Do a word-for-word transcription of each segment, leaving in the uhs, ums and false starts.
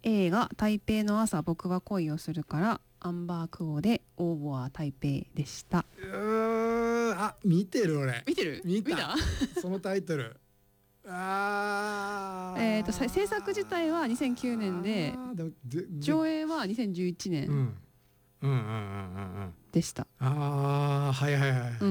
映画台北の朝僕は恋をするからアンバークオで応募は台北でした。 うーん、あ、見てる俺。 見てる？ 見た。 見たそのタイトル。あー。 えっと制作自体はにせんきゅうねんで、 でもで上映はにせんじゅういちねん、 うん、うんうんうんうんうんでした。 ああ、はいはいはい。 うんうんうん。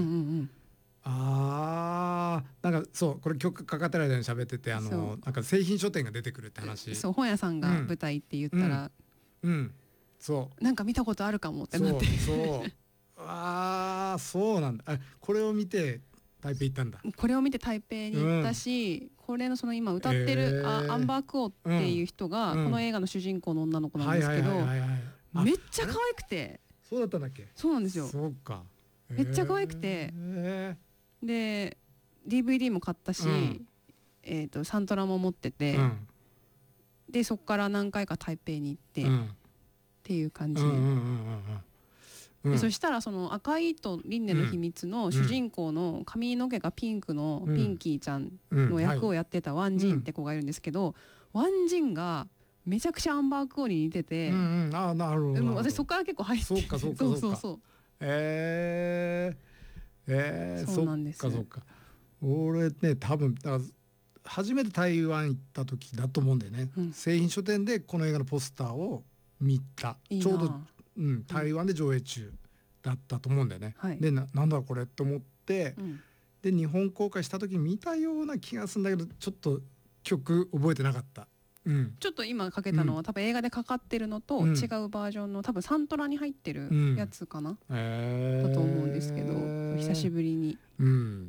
ああ、なんかそうこれ曲かかってる間に喋ってて、あのなんか製品書店が出てくるって話。 そう、本屋さんが舞台って言ったら、 うん、うんうん、そうなんか見たことあるかもってなって。 そうそうああ、そうなんだ。あ、これを見て台北行ったんだ。 これを見て台北に行ったし、うん、これのその今歌ってる、えー、アンバー・クオっていう人が、うん、この映画の主人公の女の子なんですけど、めっちゃ可愛くて。 そうだったんだっけ。 そうなんですよ。 そうか、 えー、めっちゃ可愛くて、えー、で ディーブイディー も買ったし、うん、えーとサントラも持ってて、うん、でそこから何回か台北に行って、うん、っていう感じ。でそしたらその赤い糸輪廻の秘密の主人公の髪の毛がピンクのピンキーちゃんの役をやってたワンジンって子がいるんですけど、ワンジンがめちゃくちゃアンバー・クオに似てて、うんうん、あ、なるほど。私そこから結構入ってる。そうかそうかそうか。そうそうそう。 えー、えー、 そうなんです。 そっかそっか。俺ね、多分だから初めて台湾行った時だと思うんだよね、うん、製品書店でこの映画のポスターを見た。いいちょうど、うん、台湾で上映中だったと思うんだよね、うん、で な, なんだこれと思って、うん、で日本公開した時に見たような気がするんだけど、ちょっと曲覚えてなかった、うん、ちょっと今かけたのは、うん、多分映画でかかってるのと違うバージョンの、多分サントラに入ってるやつかな、うんえー、だと思うんですけど、久しぶりに、うん、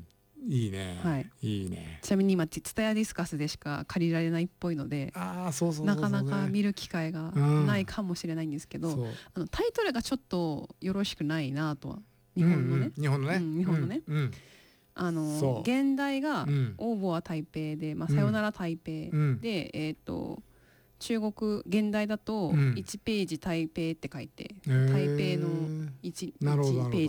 いいね、はい、いいね。ちなみに今ツタヤディスカスでしか借りられないっぽいので、あ、そうそうそうそう、ね、なかなか見る機会がないかもしれないんですけど、うん、あのタイトルがちょっとよろしくないなとは、日本のね、日本のね、うん、日本のね、うんうん、あの現代が「応募は台北で」まあ、さよなら台北、うん、で、えっと中国現代だといちページ台北って書いて、うん、台北の 1, 1ページ